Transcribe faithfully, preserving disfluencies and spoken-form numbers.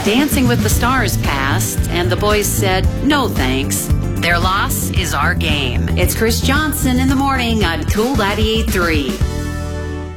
Dancing with the Stars passed, and the boys said, no thanks. Their loss is our game. It's Chris Johnson in the morning on Cool ninety-eight point three.